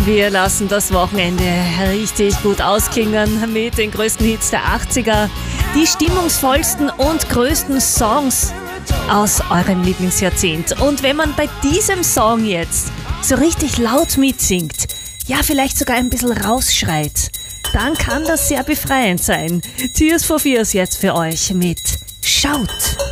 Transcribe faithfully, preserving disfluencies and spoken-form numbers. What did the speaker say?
Wir lassen das Wochenende richtig gut ausklingen mit den größten Hits der achtziger, die stimmungsvollsten und größten Songs aus eurem Lieblingsjahrzehnt. Und wenn man bei diesem Song jetzt so richtig laut mitsingt, ja vielleicht sogar ein bisschen rausschreit, dann kann das sehr befreiend sein. Tears for Fears jetzt für euch mit Shout.